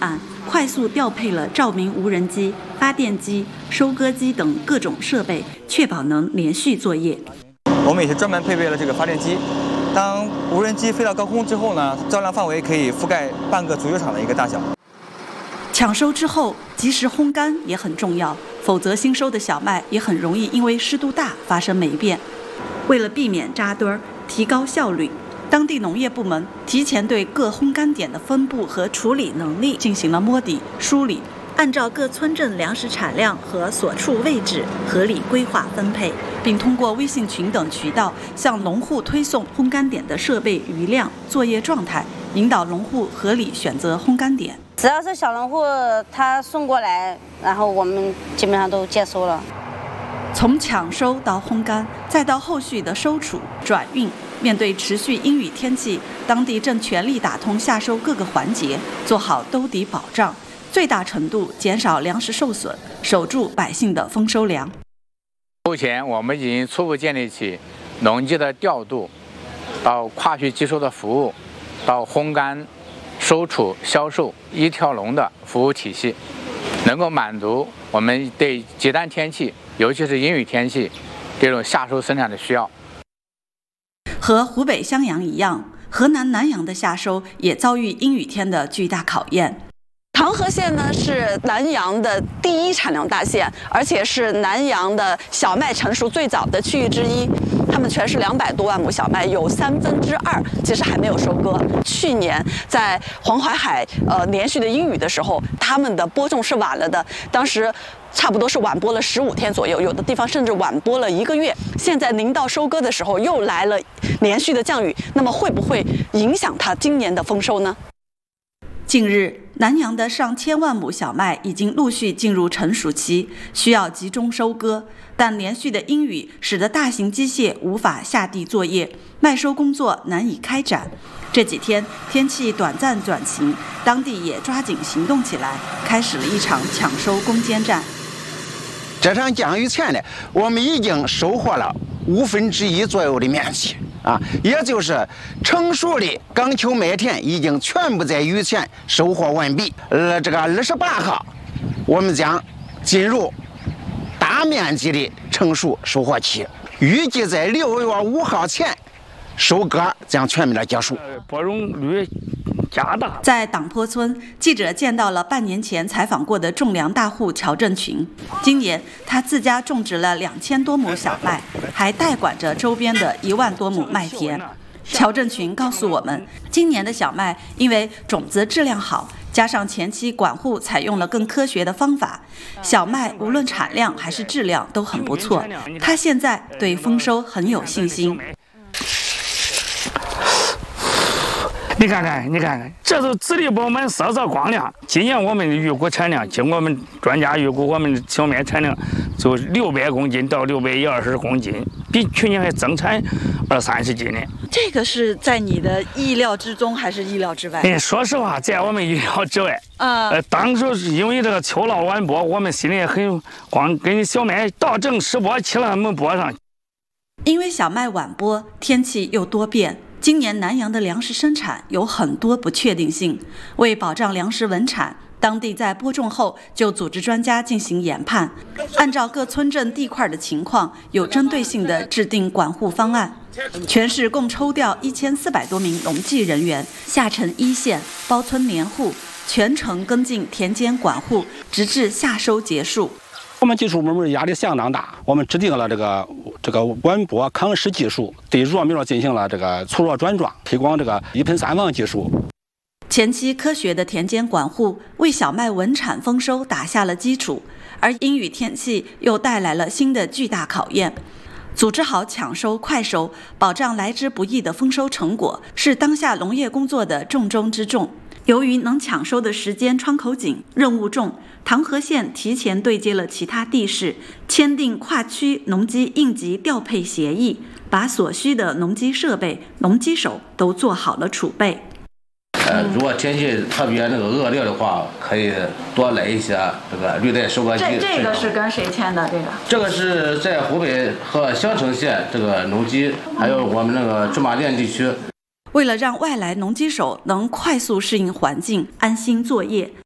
慢，快速调配了照明无人机、发电机、收割机等各种设备，确保能连续作业。 我们也是专门配备了这个发电机。当无人机飞到高空之后呢，照亮范围可以覆盖半个足球场的一个大小。 抢收之后，及时烘干也很重要，否则新收的小麦也很容易因为湿度大发生霉变。为了避免扎堆儿，提高效率，当地农业部门提前对各烘干点的分布和处理能力进行了摸底梳理，按照各村镇粮食产量和所处位置合理规划分配，并通过微信群等渠道向农户推送烘干点的设备余量、作业状态，引导农户合理选择烘干点。 只要是小农户他送过来，然后我们基本上都接收了。 从抢收到烘干，再到后续的收储、转运，面对持续阴雨天气，当地正全力打通夏收各个环节，做好兜底保障，最大程度减少粮食受损，守住百姓的丰收粮。 目前我们已经初步建立起农机的调度，到跨区集收的服务，到烘干、收储、销售一条龙的服务体系，能够满足我们对极端天气，尤其是阴雨天气这种夏收生产的需要。 和湖北襄阳一样，河南南阳的夏收也遭遇阴雨天的巨大考验。 唐河县呢是南阳的第一产粮大县，而且是南阳的小麦成熟最早的区域之一。他们全是200多万亩小麦，有2/3其实还没有收割。去年在黄淮海连续的阴雨的时候，他们的播种是晚了的，当时差不多是晚播了15天左右，有的地方甚至晚播了1个月。现在临到收割的时候又来了连续的降雨，那么会不会影响它今年的丰收呢？ 近日，南阳的上千万亩小麦已经陆续进入成熟期，需要集中收割，但连续的阴雨使得大型机械无法下地作业，麦收工作难以开展。这几天天气短暂转晴，当地也抓紧行动起来，开始了一场抢收攻坚战。 这场降雨前呢，我们已经收获了1/5左右的面积。也就是成熟的岗丘麦田已经全部在雨前收获完毕。这个28号，我们将进入大面积的成熟收获期，预计在6月5号前，收割将全面的结束。 播种率加大。 在党坡村，记者见到了半年前采访过的种粮大户乔振群。今年他自家种植了2000多亩小麦，还代管着周边的1万多亩麦田。乔振群告诉我们，今年的小麦因为种子质量好，加上前期管护采用了更科学的方法，小麦无论产量还是质量都很不错。他现在对丰收很有信心。 你看看，这都直立饱满色泽光亮。今年我们的预估产量，经过我们专家预估，我们的小麦产量就600公斤到620公斤，比去年还增产20-30斤呢。 这个是在你的意料之中还是意料之外？ 说实话，在我们意料之外。当时是因为这个秋涝晚播，我们心里很慌，跟小麦到正试播期了没播上。 因为小麦晚播，天气又多变。今年南阳的粮食生产有很多不确定性，为保障粮食稳产，当地在播种后就组织专家进行研判，按照各村镇地块的情况，有针对性地制定管护方案。全市共抽调1400多名农技人员下沉一线，包村连户，全程跟进田间管护，直至夏收结束。 我们技术部门压力相当大，我们制定了这个晚播抗湿技术，对弱苗进行了这个粗弱转状，推广这个1盆3王技术。 前期科学的田间管护为小麦稳产丰收打下了基础，而阴雨天气又带来了新的巨大考验。组织好抢收、快收，保障来之不易的丰收成果，是当下农业工作的重中之重。由于能抢收的时间窗口紧，任务重，唐河县提前对接了其他地市，签订跨区农机应急调配协议，把所需的农机设备、农机手都做好了储备。 如果天气特别恶劣的话，可以多来一些这个绿带收割机。 这个是跟谁签的？ 这个是在湖北和襄城县这个农机，还有我们那个驻马店地区。 为了让外来农机手能快速适应环境、安心作业，